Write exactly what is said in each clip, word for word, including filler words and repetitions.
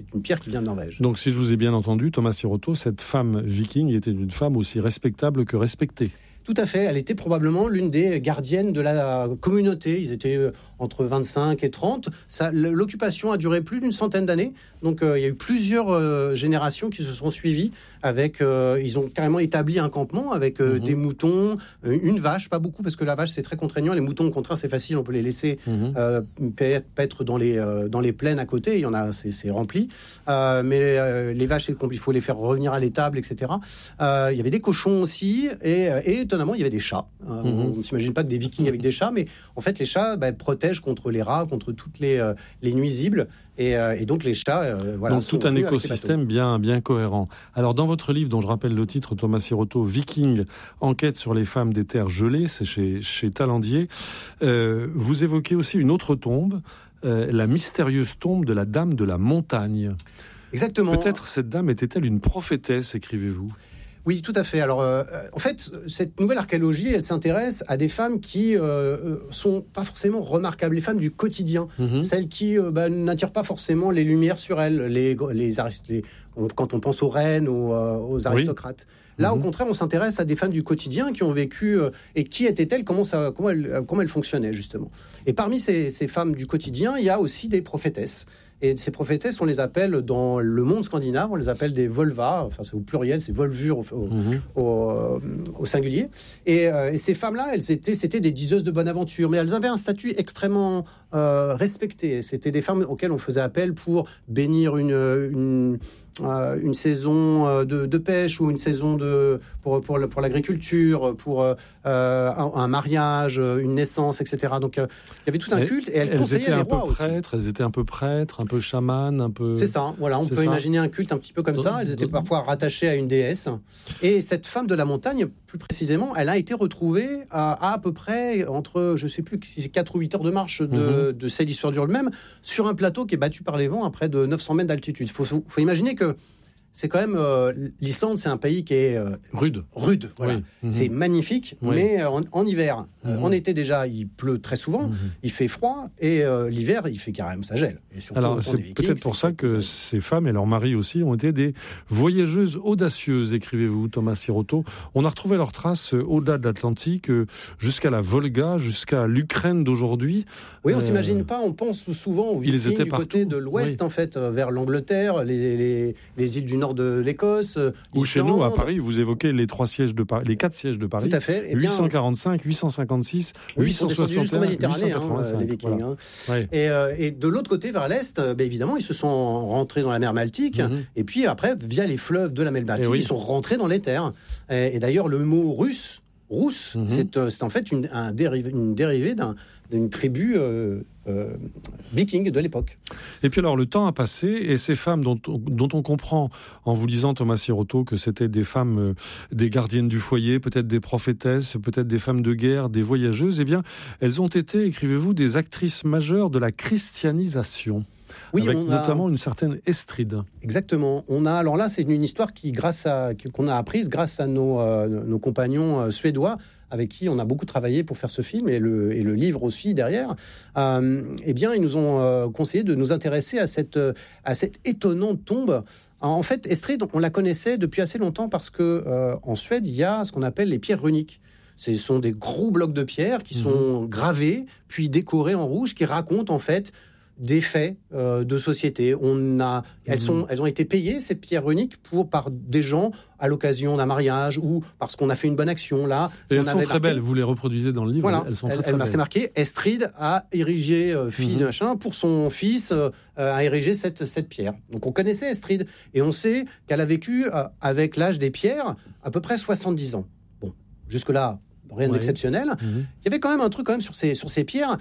une pierre qui vient de Norvège. Donc, si je vous ai bien entendu, Thomas Siroto, cette femme viking était une femme aussi respectable que respectée. Tout à fait, elle était probablement l'une des gardiennes de la communauté. Ils étaient entre vingt-cinq et trente. Ça, l'occupation a duré plus d'une centaine d'années. Donc euh, il y a eu plusieurs euh, générations qui se sont suivies. Avec, euh, ils ont carrément établi un campement avec euh, mmh. des moutons, une vache, pas beaucoup parce que la vache c'est très contraignant. Les moutons au contraire c'est facile, on peut les laisser mmh. euh, paître dans les, euh, dans les plaines à côté. Il y en a, c'est, c'est rempli. Euh, mais euh, les vaches, il faut les faire revenir à l'étable, et cetera. Euh, il y avait des cochons aussi et, et étonnamment il y avait des chats. Euh, mmh. On ne s'imagine pas que des vikings avec des chats, mais en fait les chats bah, protègent contre les rats, contre toutes les, euh, les nuisibles. Et, euh, et donc les chats, euh, voilà. Donc tout un écosystème bien, bien cohérent. Alors dans votre livre, dont je rappelle le titre, Thomas Siroto, Viking, enquête sur les femmes des terres gelées, c'est chez, chez Talandier, euh, vous évoquez aussi une autre tombe, euh, la mystérieuse tombe de la Dame de la Montagne. Exactement. Peut-être cette dame était-elle une prophétesse, écrivez-vous ? Oui, tout à fait. Alors, euh, en fait, cette nouvelle archéologie, elle s'intéresse à des femmes qui euh, sont pas forcément remarquables, les femmes du quotidien, mmh. celles qui euh, bah, n'attirent pas forcément les lumières sur elles, les, les, les, on, quand on pense aux reines, aux, aux aristocrates. Oui. Là, mmh. au contraire, on s'intéresse à des femmes du quotidien qui ont vécu, euh, et qui étaient-elles, comment, ça, comment, elles, comment elles fonctionnaient, justement. Et parmi ces, ces femmes du quotidien, il y a aussi des prophétesses. Et ces prophétesses, on les appelle dans le monde scandinave, on les appelle des volva, enfin c'est au pluriel, c'est volvure au, au, mmh. au, au singulier. Et, euh, et ces femmes-là, elles étaient, c'était des diseuses de bonne aventure, mais elles avaient un statut extrêmement euh, respecté. C'était des femmes auxquelles on faisait appel pour bénir une, une, euh, une saison de, de pêche ou une saison de, pour, pour, pour l'agriculture, pour euh, un, un mariage, une naissance, et cetera. Donc euh, il y avait tout un culte et elles, elles conseillaient les rois aussi. Prêtres, elles étaient un peu prêtres, un peu chamanes, un peu... C'est ça, voilà, on C'est peut ça. imaginer un culte un petit peu comme ça. Elles étaient parfois rattachées à une déesse. Et cette femme de la montagne, plus précisément, elle a été retrouvée à à, à peu près entre, je ne sais plus, si c'est quatre ou huit heures de marche de, mm-hmm. de cette histoire dure le même, sur un plateau qui est battu par les vents à près de neuf cents mètres d'altitude. Il faut, faut imaginer que c'est quand même... Euh, L'Islande, c'est un pays qui est... Euh, rude. Rude, voilà. Oui. Mm-hmm. C'est magnifique, oui. mais en, en hiver, mm-hmm. euh, en été déjà, il pleut très souvent, mm-hmm. il fait froid, et euh, l'hiver, il fait carrément, ça gèle. Et surtout, alors, c'est Vikings, peut-être pour ça que ces femmes et leurs maris aussi ont été des voyageuses audacieuses, écrivez-vous, Thomas Siroto. On a retrouvé leurs traces au-delà de l'Atlantique, jusqu'à la Volga, jusqu'à l'Ukraine d'aujourd'hui. Oui, on euh... s'imagine pas, on pense souvent aux Vikings du partout. Côté de l'ouest, oui. en fait, vers l'Angleterre, les, les, les îles du nord de l'Écosse, ou chez nous à Paris, vous évoquez les trois sièges de Paris, les quatre sièges de Paris. Tout à fait. Eh bien, huit cent quarante-cinq, huit cent cinquante-six, oui, huit cent soixante et un, huit cent quatre-vingt-cinq, hein, les Vikings. Voilà. Hein. Ouais. Et, euh, et de l'autre côté, vers l'est, ben évidemment, ils se sont rentrés dans la mer Baltique. Mm-hmm. Et puis après, via les fleuves de la mer Baltique, oui. ils sont rentrés dans les terres. Et, et d'ailleurs, le mot russe, rousse, mm-hmm. c'est, c'est en fait une, un dérivé, une dérivée d'un, d'une tribu euh, euh, viking de l'époque. Et puis alors, le temps a passé, et ces femmes dont, dont on comprend, en vous lisant Thomas Siroto, que c'était des femmes, euh, des gardiennes du foyer, peut-être des prophétesses, peut-être des femmes de guerre, des voyageuses, eh bien, elles ont été, écrivez-vous, des actrices majeures de la christianisation. Oui, avec on a... notamment une certaine Estride. Exactement. On a, alors là, c'est une histoire qui, grâce à, qu'on a apprise grâce à nos, euh, nos compagnons euh, suédois, avec qui on a beaucoup travaillé pour faire ce film, et le, et le livre aussi derrière. Euh, eh bien, ils nous ont euh, conseillé de nous intéresser à cette, à cette étonnante tombe. En fait, Estride, on la connaissait depuis assez longtemps parce que euh, en Suède, il y a ce qu'on appelle les pierres runiques. Ce sont des gros blocs de pierre qui mmh. sont gravés, puis décorés en rouge, qui racontent en fait des faits euh, de société. On a, elles, sont, elles ont été payées, ces pierres runiques, pour, par des gens à l'occasion d'un mariage ou parce qu'on a fait une bonne action. Là, et elles on sont avait très marqué, belles, vous les reproduisez dans le livre. Voilà, elles sont elle, très, très elle, belles. C'est marqué, Estride a érigé, euh, fille mm-hmm. de machin, pour son fils, euh, a érigé cette, cette pierre. Donc on connaissait Estride, et on sait qu'elle a vécu, euh, avec l'âge des pierres, à peu près soixante-dix ans. Bon, jusque-là, rien ouais. d'exceptionnel. Mm-hmm. Il y avait quand même un truc quand même sur ces, sur ces pierres.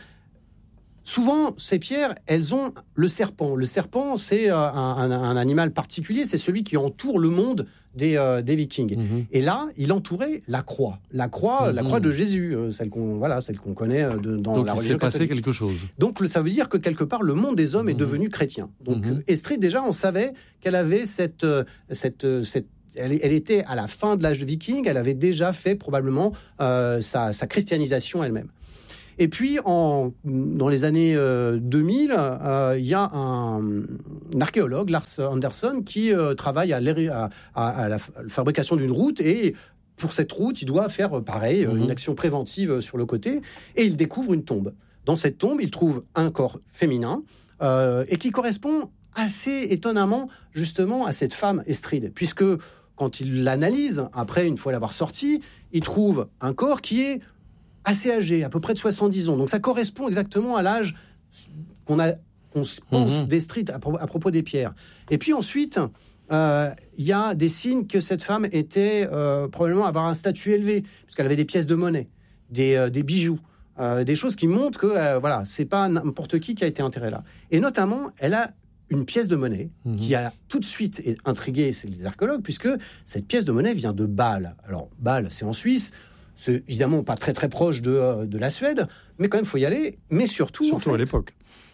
Souvent, ces pierres, elles ont le serpent. Le serpent, c'est euh, un, un, un animal particulier, c'est celui qui entoure le monde des, euh, des Vikings. Mmh. Et là, il entourait la croix. La croix, mmh. la croix de Jésus, euh, celle qu'on, voilà, celle qu'on connaît euh, de, dans Donc, la religion catholique. Donc, il s'est passé quelque chose. Donc, ça veut dire que quelque part, le monde des hommes mmh. est devenu chrétien. Donc, mmh. Estride, déjà, on savait qu'elle avait cette... cette, cette Elle, elle était à la fin de l'âge de Viking, elle avait déjà fait probablement euh, sa, sa christianisation elle-même. Et puis, en, dans les années euh, deux mille, il euh, y a un, un archéologue, Lars Anderson, qui euh, travaille à, à, à la fabrication d'une route. Et pour cette route, il doit faire pareil, mmh. une action préventive sur le côté. Et il découvre une tombe. Dans cette tombe, il trouve un corps féminin euh, et qui correspond assez étonnamment, justement, à cette femme Estride. Puisque, quand il l'analyse, après, une fois l'avoir sorti, il trouve un corps qui est assez âgé, à peu près de soixante-dix ans. Donc ça correspond exactement à l'âge qu'on a, qu'on pense mmh. d'Estride à, pro- à propos des pierres. Et puis ensuite, il euh, y a des signes que cette femme était euh, probablement avoir un statut élevé, puisqu'elle avait des pièces de monnaie, des, euh, des bijoux, euh, des choses qui montrent que euh, voilà, c'est pas n'importe qui qui a été enterré là. Et notamment, elle a une pièce de monnaie mmh. qui a tout de suite intrigué les archéologues, puisque cette pièce de monnaie vient de Bâle. Alors Bâle, c'est en Suisse. C'est évidemment pas très très proche de, de la Suède, mais quand même, il faut y aller. Mais surtout, surtout en fait, à l'époque.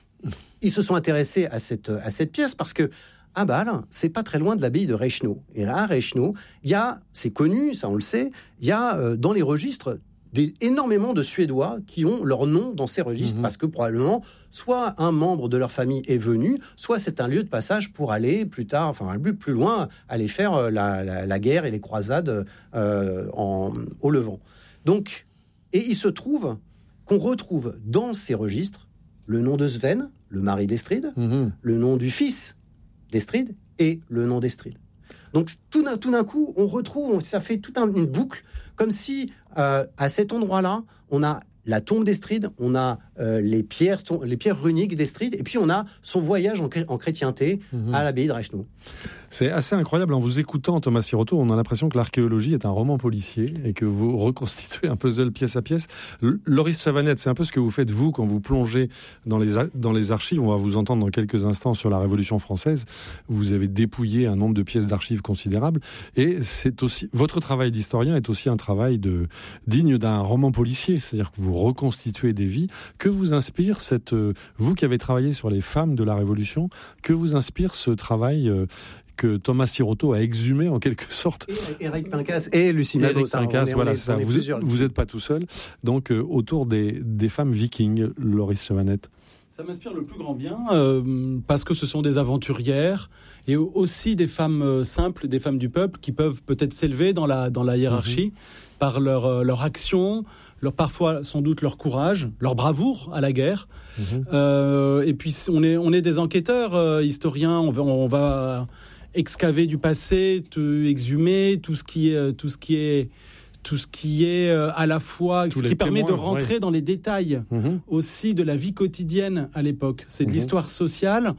Ils se sont intéressés à cette, à cette pièce parce que à Bâle, c'est pas très loin de l'abbaye de Reichenau. Et à Reichenau, il y a, c'est connu, ça on le sait, il y a euh, dans les registres des, énormément de Suédois qui ont leur nom dans ces registres, mmh. parce que probablement, soit un membre de leur famille est venu, soit c'est un lieu de passage pour aller plus tard, enfin un lieu plus loin, aller faire la, la, la guerre et les croisades euh, en, au Levant. Donc, et il se trouve qu'on retrouve dans ces registres le nom de Sven, le mari d'Estride, mmh. le nom du fils d'Estride et le nom d'Estride. Donc tout d'un, tout d'un coup, on retrouve, ça fait toute un, une boucle, comme si euh, à cet endroit-là, on a la tombe d'Estride, on a euh, les, pierres, les pierres runiques d'Estride, et puis on a son voyage en, en chrétienté mmh. à l'abbaye de Reichenau. C'est assez incroyable, en vous écoutant, Thomas Sirotto, on a l'impression que l'archéologie est un roman policier et que vous reconstituez un puzzle pièce à pièce. L- Loris Chavanette, c'est un peu ce que vous faites, vous, quand vous plongez dans les, a- dans les archives. On va vous entendre dans quelques instants sur la Révolution française. Vous avez dépouillé un nombre de pièces d'archives considérables. Et c'est aussi, votre travail d'historien est aussi un travail de, digne d'un roman policier. C'est-à-dire que vous reconstituez des vies. Que vous inspire cette, euh, vous qui avez travaillé sur les femmes de la Révolution, que vous inspire ce travail euh, que Thomas Sirotto a exhumé en quelque sorte. Et Éric Pincas et Lucie Magot. Pincas, voilà, ça. Vous vous n'êtes pas tout seul. Donc euh, autour des, des femmes vikings, Loris Chavanette. Ça m'inspire le plus grand bien euh, parce que ce sont des aventurières et aussi des femmes euh, simples, des femmes du peuple qui peuvent peut-être s'élever dans la dans la hiérarchie mmh. par leur euh, leur action, leur parfois sans doute leur courage, leur bravoure à la guerre. Mmh. Euh, et puis on est on est des enquêteurs euh, historiens. On va on va excaver du passé, te exhumer tout ce qui est tout ce qui est tout ce qui est euh, à la fois Tous ce qui témoins, permet de rentrer ouais. dans les détails mmh. aussi de la vie quotidienne à l'époque. C'est de mmh. l'histoire sociale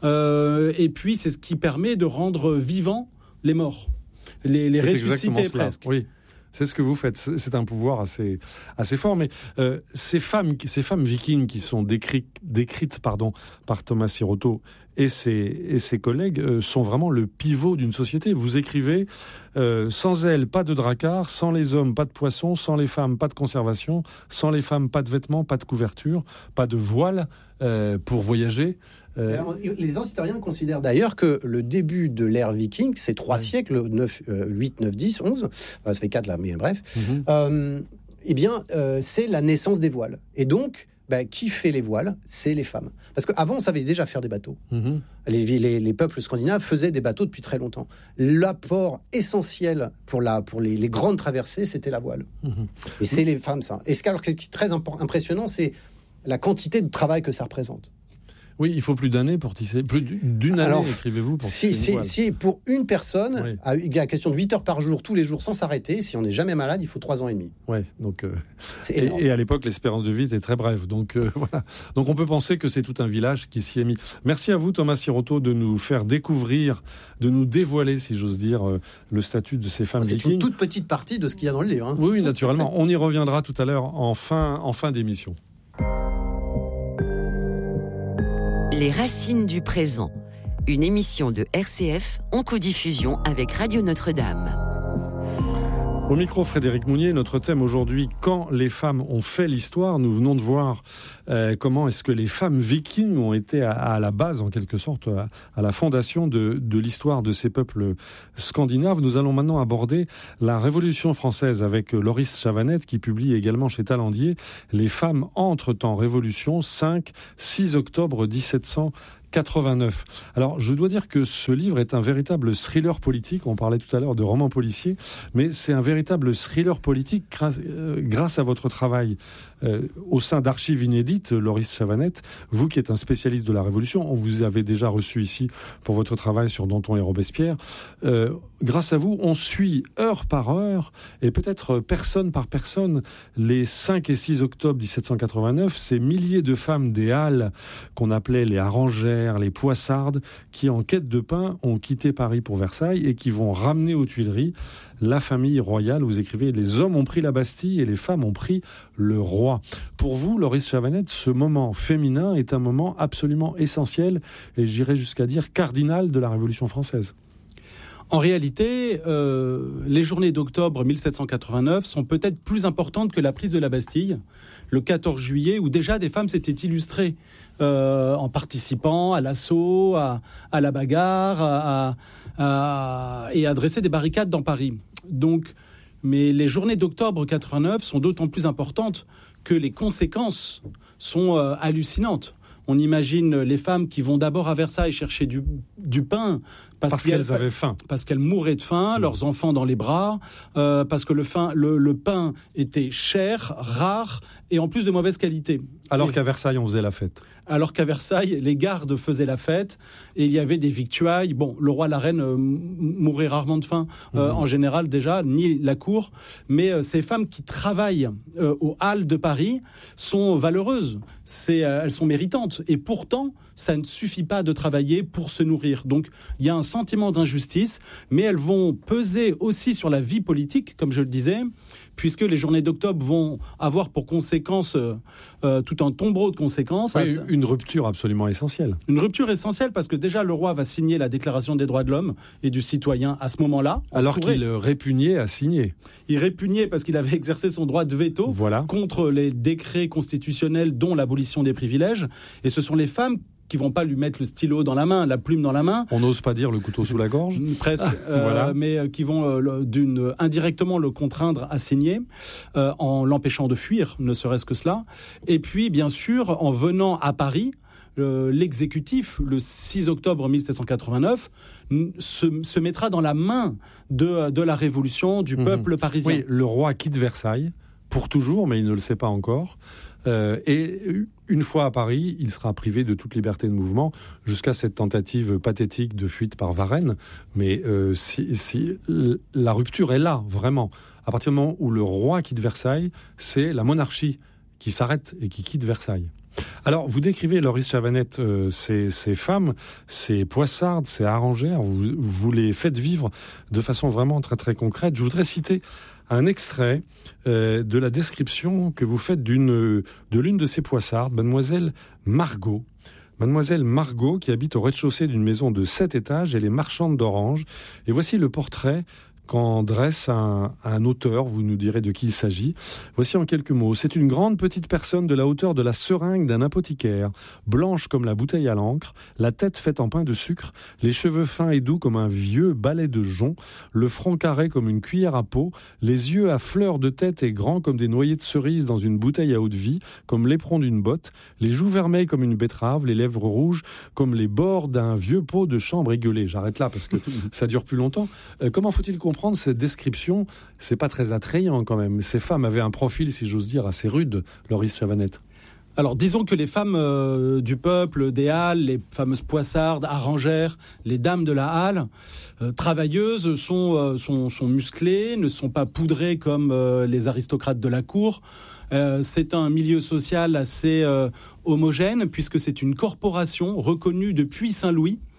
euh, et puis c'est ce qui permet de rendre vivants les morts, les, les ressusciter presque. Oui. C'est ce que vous faites. C'est un pouvoir assez, assez fort. Mais euh, ces femmes, ces femmes vikings qui sont décrites, décrites pardon, par Thomas Sirotto et ses, et ses collègues euh, sont vraiment le pivot d'une société. Vous écrivez euh, sans elles, pas de dracard, sans les hommes, pas de poissons, sans les femmes, pas de conservation, sans les femmes, pas de vêtements, pas de couverture, pas de voile euh, pour voyager. Euh... Les historiens considèrent d'ailleurs que le début de l'ère viking, c'est trois ouais. siècles, neuf, euh, huit, neuf, dix, onze, enfin, ça fait quatre là, mais bref, mm-hmm. euh, eh bien, euh, c'est la naissance des voiles. Et donc, bah, qui fait les voiles ? C'est les femmes. Parce qu'avant, on savait déjà faire des bateaux. Mm-hmm. Les, les, les peuples scandinaves faisaient des bateaux depuis très longtemps. L'apport essentiel pour, la, pour les, les grandes traversées, c'était la voile. Mm-hmm. Et c'est mm-hmm. les femmes, ça. Et ce qui est très impressionnant, c'est la quantité de travail que ça représente. Oui, il faut plus d'années pour tisser. Plus d'une année, Alors, écrivez-vous, pour si, tisser une si, si pour une personne, oui. à, il y a question de huit heures par jour, tous les jours, sans s'arrêter, si on n'est jamais malade, il faut trois ans et demi. Oui, donc... Euh, et, et à l'époque, l'espérance de vie était très brève. Donc, euh, voilà. Donc on peut penser que c'est tout un village qui s'y est mis. Merci à vous, Thomas Sirotto, de nous faire découvrir, de nous dévoiler, si j'ose dire, euh, le statut de ces femmes c'est vikings. C'est une toute petite partie de ce qu'il y a dans le livre. Hein. Oui, naturellement. On y reviendra tout à l'heure en fin, en fin d'émission. Les racines du présent, une émission de R C F en codiffusion avec Radio Notre-Dame. Au micro, Frédéric Mounier, notre thème aujourd'hui, quand les femmes ont fait l'histoire. Nous venons de voir euh, comment est-ce que les femmes vikings ont été à, à la base, en quelque sorte, à, à la fondation de, de l'histoire de ces peuples scandinaves. Nous allons maintenant aborder la Révolution française avec Loris Chavanette, qui publie également chez Talandier « Les femmes entrent en révolution, cinq six octobre dix-sept cent quatre-vingt-neuf. Alors, je dois dire que ce livre est un véritable thriller politique. On parlait tout à l'heure de roman policier, mais c'est un véritable thriller politique grâce, euh, grâce à votre travail euh, au sein d'Archives Inédites, Loris Chavanette. Vous qui êtes un spécialiste de la Révolution, on vous avait déjà reçu ici pour votre travail sur Danton et Robespierre. Euh, grâce à vous, on suit heure par heure et peut-être personne par personne les cinq et six octobre dix-sept cent quatre-vingt-neuf, ces milliers de femmes des Halles qu'on appelait les Arrangères, les Poissardes, qui en quête de pain ont quitté Paris pour Versailles et qui vont ramener aux Tuileries la famille royale. Vous écrivez « Les hommes ont pris la Bastille et les femmes ont pris le roi ». Pour vous, Loris Chavanette, ce moment féminin est un moment absolument essentiel et j'irais jusqu'à dire cardinal de la Révolution française. En réalité, euh, les journées d'octobre dix-sept cent quatre-vingt-neuf sont peut-être plus importantes que la prise de la Bastille, le quatorze juillet, où déjà des femmes s'étaient illustrées euh, en participant à l'assaut, à, à la bagarre, à, à, et à dresser des barricades dans Paris. Donc, mais les journées d'octobre quatre-vingt-neuf sont d'autant plus importantes que les conséquences sont euh, hallucinantes. On imagine les femmes qui vont d'abord à Versailles chercher du, du pain. Parce, parce qu'elles avaient faim. Parce qu'elles mouraient de faim, mmh. leurs enfants dans les bras, euh, parce que le, fin, le, le pain était cher, rare et en plus de mauvaise qualité. Alors et, qu'à Versailles, on faisait la fête. Alors qu'à Versailles, les gardes faisaient la fête et il y avait des victuailles. Bon, le roi, la reine euh, mouraient rarement de faim euh, mmh. en général déjà, ni la cour. Mais euh, ces femmes qui travaillent euh, aux Halles de Paris sont valeureuses. C'est, euh, elles sont méritantes. Et pourtant, ça ne suffit pas de travailler pour se nourrir. Donc, il y a un sentiment d'injustice, mais elles vont peser aussi sur la vie politique, comme je le disais, puisque les journées d'octobre vont avoir pour conséquence euh, euh, tout un tombereau de conséquences. Oui, une rupture absolument essentielle. Une rupture essentielle parce que déjà le roi va signer la Déclaration des droits de l'homme et du citoyen à ce moment-là. Alors pourrait... qu'il répugnait à signer. Il répugnait parce qu'il avait exercé son droit de veto voilà. contre les décrets constitutionnels dont l'abolition des privilèges. Et ce sont les femmes qui vont pas lui mettre le stylo dans la main, la plume dans la main. On n'ose pas dire le couteau sous la gorge. Presque, euh, voilà. mais euh, qui vont euh, d'une, indirectement le contraindre à signer, euh, en l'empêchant de fuir, ne serait-ce que cela. Et puis, bien sûr, en venant à Paris, euh, l'exécutif, le six octobre dix-sept cent quatre-vingt-neuf, se, se mettra dans la main de, de la Révolution, du mmh. peuple parisien. Oui, le roi quitte Versailles, pour toujours, mais il ne le sait pas encore. Euh, et une fois à Paris, il sera privé de toute liberté de mouvement jusqu'à cette tentative pathétique de fuite par Varennes. Mais euh, si, si, la rupture est là, vraiment. À partir du moment où le roi quitte Versailles, c'est la monarchie qui s'arrête et qui quitte Versailles. Alors, vous décrivez, Loris Chavanette, euh, ces, ces femmes, ces Poissardes, ces Arrangères, vous, vous les faites vivre de façon vraiment très très concrète. Je voudrais citer un extrait euh, de la description que vous faites d'une, de l'une de ces Poissardes, mademoiselle Margot. Mademoiselle Margot, qui habite au rez-de-chaussée d'une maison de sept étages, elle est marchande d'oranges. Et voici le portrait qu'en dresse un, un auteur, vous nous direz de qui il s'agit. Voici en quelques mots. C'est une grande petite personne de la hauteur de la seringue d'un apothicaire, blanche comme la bouteille à l'encre, la tête faite en pain de sucre, les cheveux fins et doux comme un vieux balai de jonc, le front carré comme une cuillère à peau, les yeux à fleur de tête et grands comme des noyers de cerise dans une bouteille à eau de vie, comme l'éperon d'une botte, les joues vermeilles comme une betterave, les lèvres rouges comme les bords d'un vieux pot de chambre égueulé. J'arrête là parce que ça dure plus longtemps. Euh, comment faut-il comprendre Prendre cette description, c'est pas très attrayant quand même. Ces femmes avaient un profil, si j'ose dire, assez rude, Loris Chavanette. Alors, disons que les femmes euh, du peuple, des Halles, les fameuses Poissardes, Arrangères, les dames de la Halle, euh, travailleuses, sont, euh, sont, sont musclées, ne sont pas poudrées comme euh, les aristocrates de la cour. Euh, c'est un milieu social assez euh, homogène, puisque c'est une corporation reconnue depuis Saint-Louis.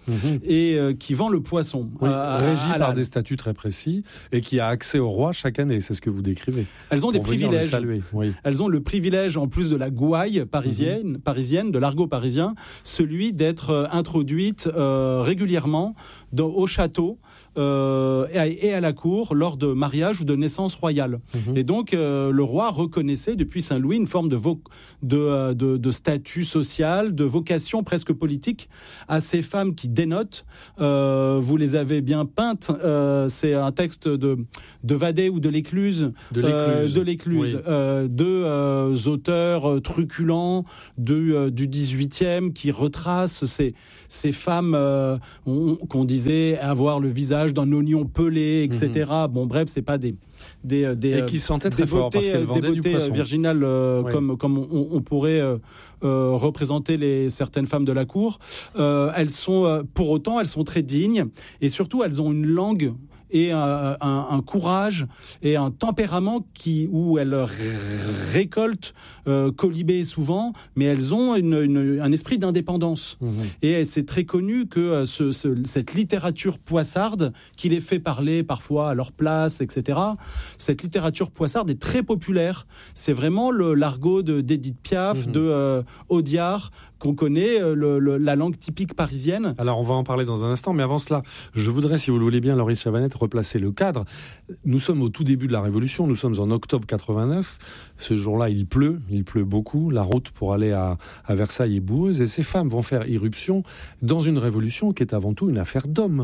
mmh. et euh, qui vend le poisson. Oui, euh, régi à, à par la... des statuts très précis et qui a accès au roi chaque année, c'est ce que vous décrivez. Elles ont des privilèges. Oui. Elles ont le privilège, en plus de la gouaille parisienne, mmh. parisienne de l'argot parisien, celui d'être euh, introduite euh, régulièrement dans, au château euh, et, à, et à la cour lors de mariage ou de naissance royale. Mmh. Et donc, euh, le roi reconnaissait depuis Saint-Louis une forme de, vo- de, de, de statut social, de vocation presque politique à ces femmes qui dénotent. Euh, vous les avez bien peintes. Euh, c'est un texte de, de Vadé ou de L'Écluse. De L'Écluse. Euh, de L'Écluse. Oui. Euh, deux euh, auteurs truculents de, euh, du dix-huitième qui retracent ces, ces femmes euh, on, qu'on disait avoir le visage d'un oignon pelé, et cetera. Mmh. Bon, bref, c'est pas des... Des, des, et qui sentaient très fort parce qu'elles vendaient du poisson. Virginales euh, oui. comme, comme on, on pourrait euh, euh, représenter les, certaines femmes de la cour. Euh, elles sont, euh, pour autant, elles sont très dignes et surtout, elles ont une langue et un, un, un courage et un tempérament qui, où elles récoltent euh, colibés souvent, mais elles ont une, une, un esprit d'indépendance. Mmh. Et c'est très connu que ce, ce, cette littérature poissarde, qui les fait parler parfois à leur place, et cetera, cette littérature poissarde est très populaire. C'est vraiment le, l'argot de, d'Édith Piaf, mmh. de euh, Audiard, qu'on connaît, le, le, la langue typique parisienne. Alors, on va en parler dans un instant, mais avant cela, je voudrais, si vous le voulez bien, Loris Chavanette, replacer le cadre. Nous sommes au tout début de la Révolution, nous sommes en octobre quatre-vingt-neuf. Ce jour-là, il pleut, il pleut beaucoup. La route pour aller à, à Versailles est boueuse, et ces femmes vont faire irruption dans une révolution qui est avant tout une affaire d'hommes.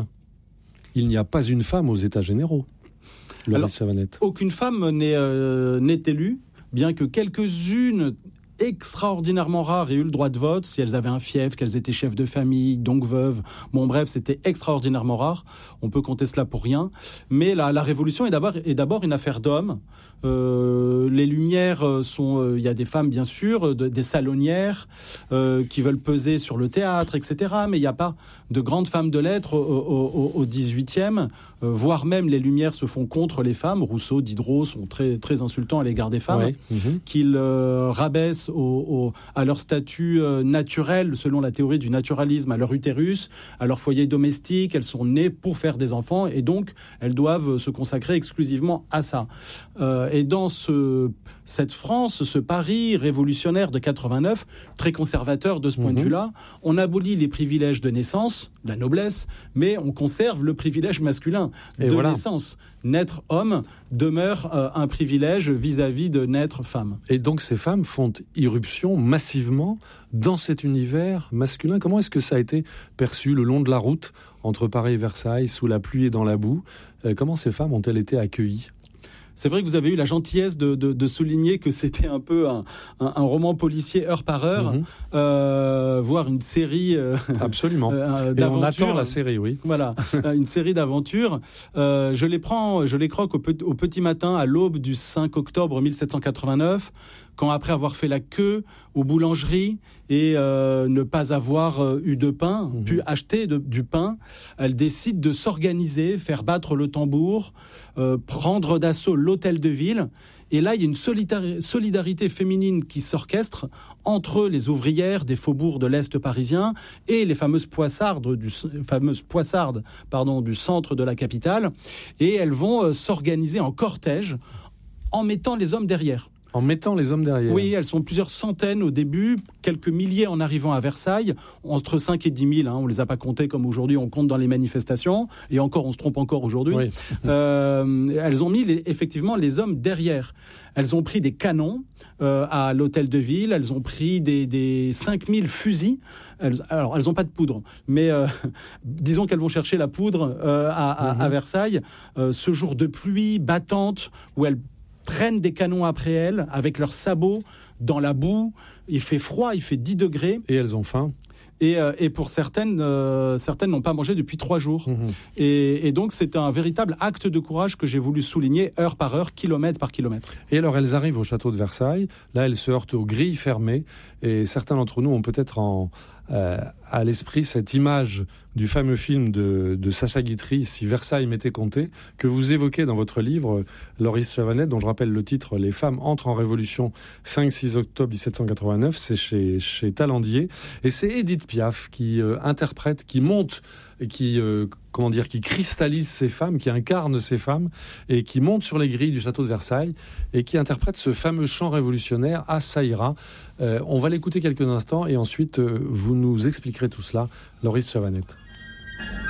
Il n'y a pas une femme aux États généraux, Loris Chavanette. Aucune femme n'est, euh, n'est élue, bien que quelques-unes extraordinairement rares aient eu le droit de vote, si elles avaient un fief, qu'elles étaient chefs de famille, donc veuves. Bon, bref, c'était extraordinairement rare. On peut compter cela pour rien. Mais la, la Révolution est d'abord, est d'abord une affaire d'hommes. Euh, les Lumières sont... Il euh, y a des femmes, bien sûr, de, des salonnières euh, qui veulent peser sur le théâtre, et cetera. Mais il n'y a pas de grandes femmes de lettres au, au, au, au dix-huitième, euh, voire même les Lumières se font contre les femmes. Rousseau, Diderot sont très, très insultants à l'égard des femmes, ouais. mmh. qu'ils euh, rabaissent Au, au, à leur statut euh, naturel, selon la théorie du naturalisme, à leur utérus, à leur foyer domestique. Elles sont nées pour faire des enfants et donc elles doivent se consacrer exclusivement à ça. Euh, et dans ce, cette France, ce Paris révolutionnaire de quatre-vingt-neuf, très conservateur de ce point mmh. de vue-là, on abolit les privilèges de naissance, la noblesse, mais on conserve le privilège masculin et de voilà. naissance. Naître homme demeure euh, un privilège vis-à-vis de naître femme. Et donc ces femmes font irruption massivement dans cet univers masculin. Comment est-ce que ça a été perçu le long de la route entre Paris et Versailles, sous la pluie et dans la boue ? euh, Comment ces femmes ont-elles été accueillies ? C'est vrai que vous avez eu la gentillesse de, de, de souligner que c'était un peu un, un, un roman policier heure par heure, mmh. euh, voire une série euh, absolument. Euh, Et on attend la série, oui. Voilà, une série d'aventures. Euh, je les prends, je les croque au, pe- au petit matin, à l'aube du cinq octobre mille sept cent quatre-vingt-neuf, quand après avoir fait la queue aux boulangeries et euh, ne pas avoir euh, eu de pain, mmh. pu acheter de, du pain, elle décide de s'organiser, faire battre le tambour, euh, prendre d'assaut l'hôtel de ville. Et là, il y a une solidari- solidarité féminine qui s'orchestre entre les ouvrières des faubourgs de l'Est parisien et les fameuses poissardes du, fameuses poissardes, pardon, du centre de la capitale. Et elles vont euh, s'organiser en cortège en mettant les hommes derrière. En mettant les hommes derrière. Oui, elles sont plusieurs centaines au début, quelques milliers en arrivant à Versailles, entre cinq et dix mille, hein, on ne les a pas comptés comme aujourd'hui on compte dans les manifestations, et encore on se trompe encore aujourd'hui. Oui. euh, elles ont mis les, effectivement les hommes derrière. Elles ont pris des canons euh, à l'hôtel de ville, elles ont pris des, des cinq mille fusils. Elles, alors, elles n'ont pas de poudre, mais euh, disons qu'elles vont chercher la poudre euh, à, à, mmh. à Versailles. Euh, ce jour de pluie battante, où elles traînent des canons après elles, avec leurs sabots, dans la boue. Il fait froid, il fait dix degrés. Et elles ont faim. Et, euh, et pour certaines, euh, certaines n'ont pas mangé depuis trois jours. Mmh. Et, et donc, c'est un véritable acte de courage que j'ai voulu souligner, heure par heure, kilomètre par kilomètre. Et alors, elles arrivent au château de Versailles. Là, elles se heurtent aux grilles fermées. Et certains d'entre nous ont peut-être en, euh, à l'esprit cette image du fameux film de, de Sacha Guitry, Si Versailles m'était compté, que vous évoquez dans votre livre, Loris Chavanette, dont je rappelle le titre, Les femmes entrent en révolution, cinq six octobre dix-sept cent quatre-vingt-neuf, c'est chez, chez Talandier. Et c'est Édith Piaf qui euh, interprète, qui monte, qui, euh, comment dire, qui cristallise ces femmes, qui incarne ces femmes, et qui monte sur les grilles du château de Versailles, et qui interprète ce fameux chant révolutionnaire, Ah ça ira. Euh, on va l'écouter quelques instants, et ensuite, euh, vous nous expliquerez tout cela, Loris Chavanette.